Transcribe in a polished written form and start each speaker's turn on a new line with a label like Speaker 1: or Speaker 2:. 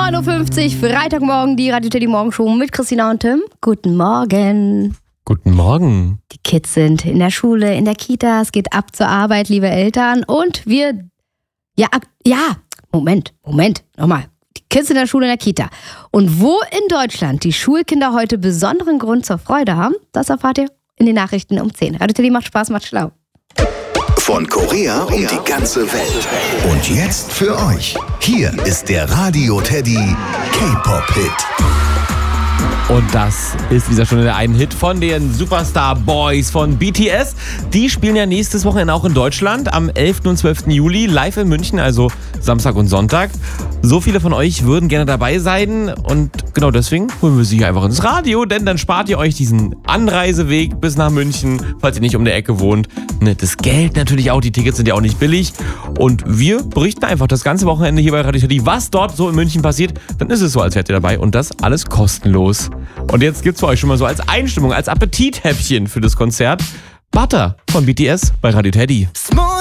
Speaker 1: 9.50 Uhr, Freitagmorgen, die Radio Teddy Morgenshow mit Christina und Tim. Guten Morgen.
Speaker 2: Guten Morgen.
Speaker 1: Die Kids sind in der Schule, in der Kita, es geht ab zur Arbeit, liebe Eltern. Und wir, Moment, nochmal. Die Kids in der Schule, in der Kita. Und wo in Deutschland die Schulkinder heute besonderen Grund zur Freude haben, das erfahrt ihr in den Nachrichten um 10. Radio Teddy macht Spaß, macht schlau.
Speaker 3: Von Korea um die ganze Welt. Und jetzt für euch. Hier ist der Radio Teddy K-Pop-Hit.
Speaker 2: Und das ist dieser schon der einen Hit von den Superstar Boys von BTS. Die spielen ja nächstes Wochenende auch in Deutschland am 11. und 12. Juli live in München, also Samstag und Sonntag. So viele von euch würden gerne dabei sein und genau deswegen holen wir sie hier einfach ins Radio, denn dann spart ihr euch diesen Anreiseweg bis nach München, falls ihr nicht um der Ecke wohnt. Das Geld natürlich auch, die Tickets sind ja auch nicht billig und wir berichten einfach das ganze Wochenende hier bei Radio Teddy, was dort so in München passiert. Dann ist es so, als wärt ihr dabei und das alles kostenlos. Und jetzt gibt's für euch schon mal so als Einstimmung, als Appetithäppchen für das Konzert Butter von BTS bei Radio Teddy.